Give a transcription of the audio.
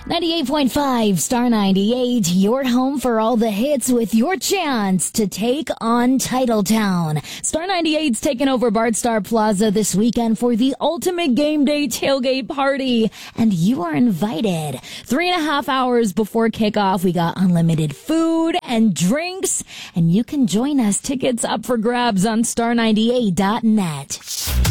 98.5 Star 98, your home for all the hits with your chance to take on Titletown. Star 98's taking over Bart Star Plaza this weekend for the ultimate game day tailgate party, and you are invited. 3.5 hours before kickoff, we got unlimited food and drinks, and you can join us. Tickets up for grabs on star98.net.